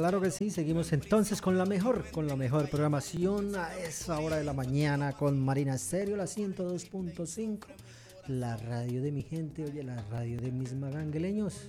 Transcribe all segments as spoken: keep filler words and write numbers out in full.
claro que sí. Seguimos entonces con la mejor, con la mejor programación a esa hora de la mañana con Marina Estéreo, la ciento dos punto cinco, la radio de mi gente, oye, la radio de mis magangueleños.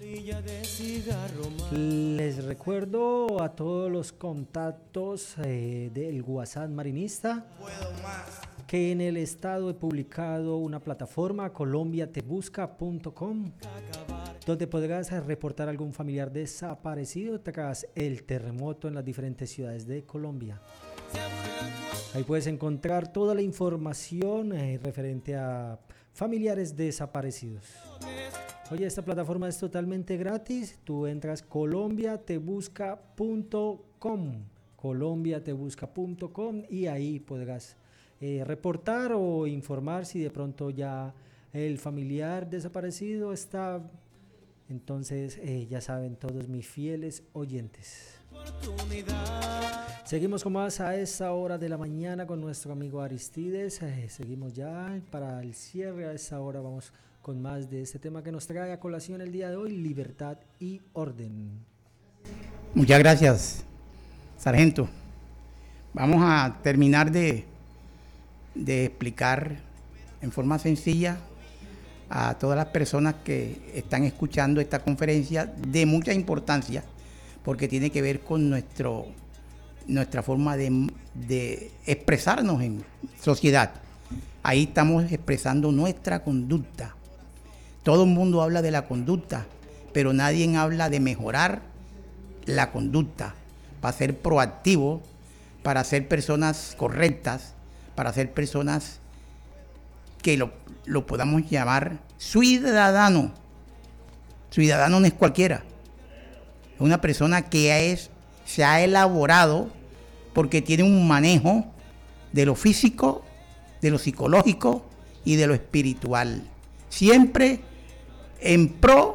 Les recuerdo a todos los contactos eh, del WhatsApp marinista que en el estado he publicado una plataforma, colombia te busca punto com, donde podrás reportar algún familiar desaparecido tras el terremoto en las diferentes ciudades de Colombia. Ahí puedes encontrar toda la información eh, referente a familiares desaparecidos. Oye, esta plataforma es totalmente gratis. Tú entras colombia te busca punto com, colombia te busca punto com, y ahí podrás eh, reportar o informar si de pronto ya el familiar desaparecido está. Entonces, eh, ya saben todos mis fieles oyentes. Seguimos con más a esa hora de la mañana con nuestro amigo Aristides. Eh, seguimos ya para el cierre. A esa hora vamos con más de este tema que nos trae a colación el día de hoy: libertad y orden. Muchas gracias, sargento. Vamos a terminar de, de explicar en forma sencilla a todas las personas que están escuchando esta conferencia, de mucha importancia, porque tiene que ver con nuestro, nuestra forma de, de expresarnos en sociedad. Ahí estamos expresando nuestra conducta. Todo el mundo habla de la conducta, pero nadie habla de mejorar la conducta, para ser proactivo, para ser personas correctas, para ser personas que lo, lo podamos llamar ciudadano. Ciudadano no es cualquiera. Es una persona que es, se ha elaborado porque tiene un manejo de lo físico, de lo psicológico y de lo espiritual. Siempre en pro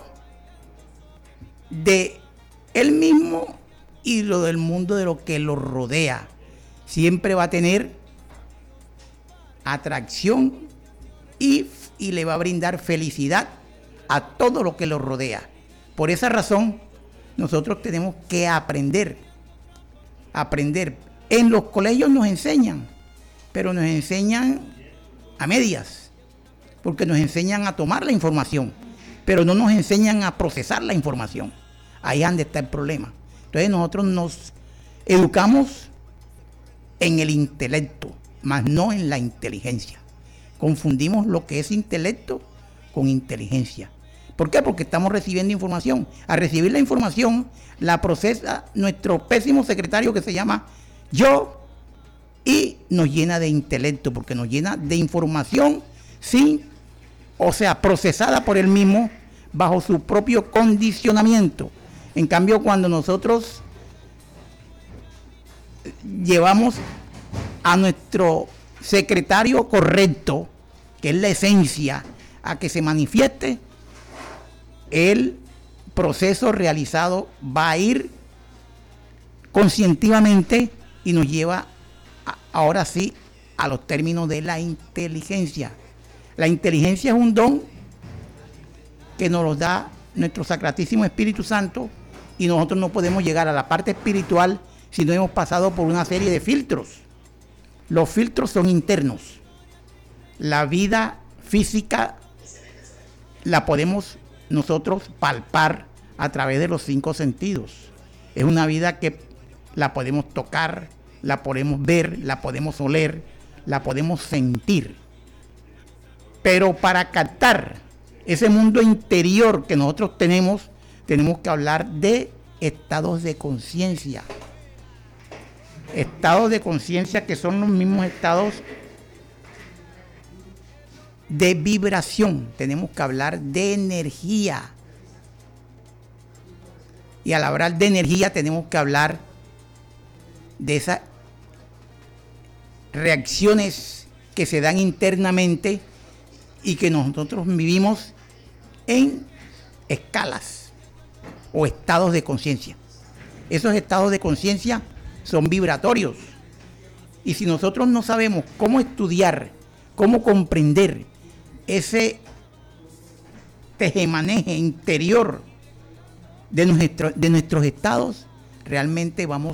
de él mismo y lo del mundo de lo que lo rodea. Siempre va a tener atracción y, y le va a brindar felicidad a todo lo que lo rodea. Por esa razón, nosotros tenemos que aprender, aprender. En los colegios nos enseñan, pero nos enseñan a medias, porque nos enseñan a tomar la información, pero no nos enseñan a procesar la información. Ahí es donde está el problema. Entonces nosotros nos educamos en el intelecto, más no en la inteligencia. Confundimos lo que es intelecto con inteligencia. ¿Por qué? Porque estamos recibiendo información. Al recibir la información, la procesa nuestro pésimo secretario que se llama yo y nos llena de intelecto, porque nos llena de información sin, o sea, procesada por él mismo bajo su propio condicionamiento. En cambio, cuando nosotros llevamos a nuestro secretario correcto, que es la esencia, a que se manifieste, el proceso realizado va a ir conscientivamente y nos lleva a, ahora sí a los términos de la inteligencia. La inteligencia es un don que nos lo da nuestro Sacratísimo Espíritu Santo, y nosotros no podemos llegar a la parte espiritual si no hemos pasado por una serie de filtros. Los filtros son internos. La vida física la podemos nosotros palpar a través de los cinco sentidos. Es una vida que la podemos tocar, la podemos ver, la podemos oler, la podemos sentir. Pero para captar ese mundo interior que nosotros tenemos, tenemos que hablar de estados de conciencia. Estados de conciencia que son los mismos estados de vibración. Tenemos que hablar de energía. Y al hablar de energía tenemos que hablar de esas reacciones que se dan internamente y que nosotros vivimos en escalas o estados de conciencia. Esos estados de conciencia son vibratorios. Y si nosotros no sabemos cómo estudiar, cómo comprender ese tejemaneje interior de, nuestro, de nuestros estados, realmente vamos